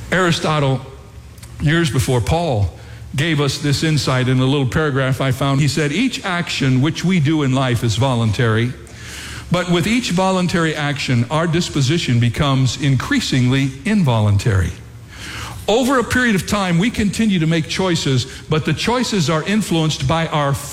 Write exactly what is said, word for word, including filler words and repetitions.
Aristotle, years before Paul, gave us this insight in a little paragraph I found. He said, each action which we do in life is voluntary, but with each voluntary action, our disposition becomes increasingly involuntary. Over a period of time, we continue to make choices, but the choices are influenced by our